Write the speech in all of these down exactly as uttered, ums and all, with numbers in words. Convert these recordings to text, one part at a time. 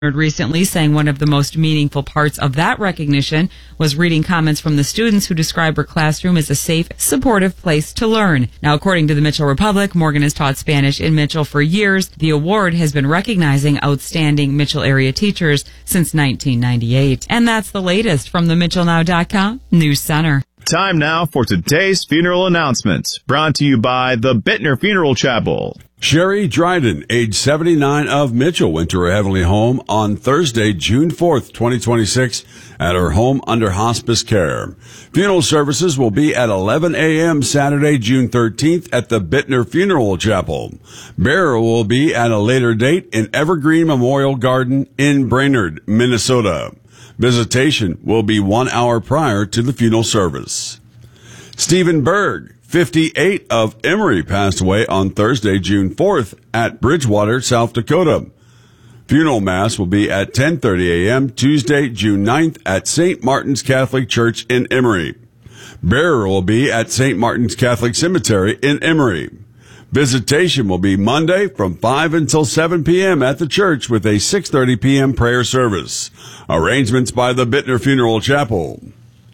recently, saying one of the most meaningful parts of that recognition was reading comments from the students who described her classroom as a safe, supportive place to learn. Now, according to the Mitchell Republic, Morgan has taught Spanish in Mitchell for years. The award has been recognizing outstanding Mitchell area teachers since nineteen ninety-eight. And that's the latest from the Mitchell Now dot com News Center. Time now for today's funeral announcements, brought to you by the Bittner Funeral Chapel. Sherry Dryden, age seventy-nine, of Mitchell, went to her heavenly home on Thursday, June fourth, twenty twenty-six, at her home under hospice care. Funeral services will be at eleven a.m. Saturday, June thirteenth, at the Bittner Funeral Chapel. Burial will be at a later date in Evergreen Memorial Garden in Brainerd, Minnesota. Visitation will be one hour prior to the funeral service. Stephen Berg, fifty-eight, of Emory, passed away on Thursday, June fourth, at Bridgewater, South Dakota. Funeral Mass will be at ten thirty a.m. Tuesday, June ninth, at Saint Martin's Catholic Church in Emory. Burial will be at Saint Martin's Catholic Cemetery in Emory. Visitation will be Monday from five until seven p.m. at the church with a six thirty p.m. prayer service. Arrangements by the Bittner Funeral Chapel.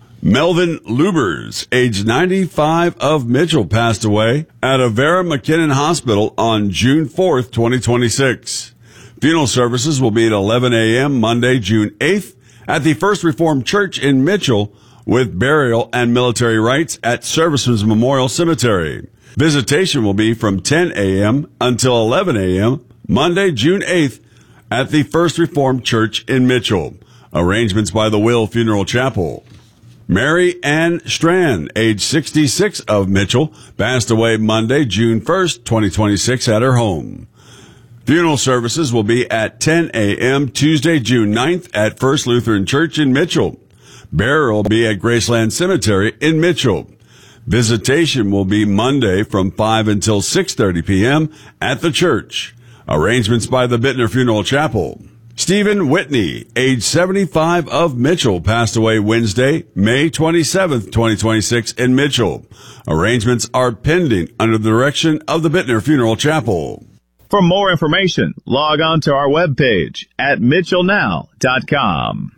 Melvin Lubers, age ninety-five, of Mitchell, passed away at Avera McKinnon Hospital on June fourth, twenty twenty-six. Funeral services will be at eleven a.m. Monday, June eighth, at the First Reformed Church in Mitchell, with burial and military rites at Servicemen's Memorial Cemetery. Visitation will be from ten a.m. until eleven a.m. Monday, June eighth, at the First Reformed Church in Mitchell. Arrangements by the Will Funeral Chapel. Mary Ann Strand, age sixty-six, of Mitchell, passed away Monday, June first, twenty twenty-six, at her home. Funeral services will be at ten a.m. Tuesday, June ninth, at First Lutheran Church in Mitchell. Burial will be at Graceland Cemetery in Mitchell. Visitation will be Monday from five until six thirty p.m. at the church. Arrangements by the Bittner Funeral Chapel. Stephen Whitney, age seventy-five, of Mitchell, passed away Wednesday, May twenty-seventh, twenty twenty-six, in Mitchell. Arrangements are pending under the direction of the Bittner Funeral Chapel. For more information, log on to our webpage at Mitchell Now dot com.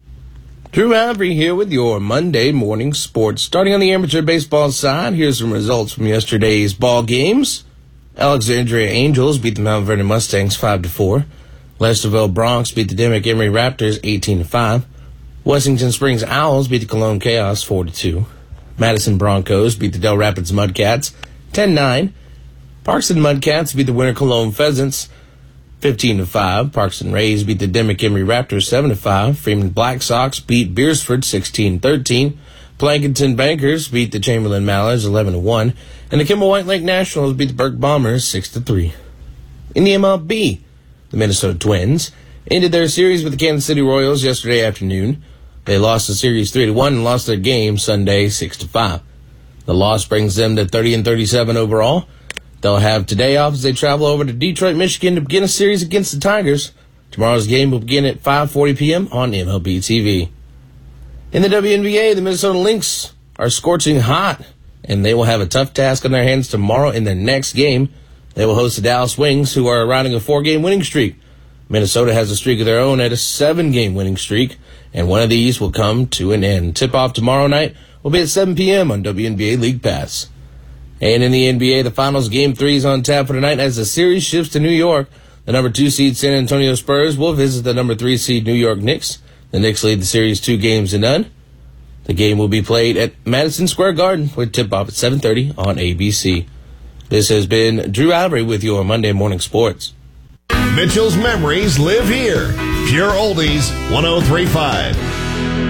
Drew Avery here with your Monday morning sports. Starting on the amateur baseball side, here's some results from yesterday's ball games. Alexandria Angels beat the Mount Vernon Mustangs five to four. Lesterville Bronx beat the Dimmock Emory Raptors eighteen to five. Washington Springs Owls beat the Cologne Chaos four to two. Madison Broncos beat the Del Rapids Mudcats ten nine. Parkson Mudcats beat the Winter Cologne Pheasants fifteen to five. Parkson Rays beat the Dimmock Emory Raptors seven to five. Freeman Black Sox beat Beersford sixteen thirteen. Plankinton Bankers beat the Chamberlain Mallards eleven to one. And the Kimball White Lake Nationals beat the Burke Bombers six to three. In the M L B, the Minnesota Twins ended their series with the Kansas City Royals yesterday afternoon. They lost the series three to one and lost their game Sunday six to five. The loss brings them to thirty and thirty-seven overall. They'll have today off as they travel over to Detroit, Michigan to begin a series against the Tigers. Tomorrow's game will begin at five forty p.m. on M L B T V. In the W N B A, the Minnesota Lynx are scorching hot, and they will have a tough task on their hands tomorrow in their next game. They will host the Dallas Wings, who are riding a four-game winning streak. Minnesota has a streak of their own at a seven-game winning streak, and one of these will come to an end. Tip-off tomorrow night will be at seven p.m. on W N B A League Pass. And in the N B A, the finals game three is on tap for tonight as the series shifts to New York. The number two seed San Antonio Spurs will visit the number three seed New York Knicks. The Knicks lead the series two games to none. The game will be played at Madison Square Garden with tip-off at seven thirty on A B C. This has been Drew Avery with your Monday Morning Sports. Mitchell's memories live here. Pure Oldies, one oh three point five.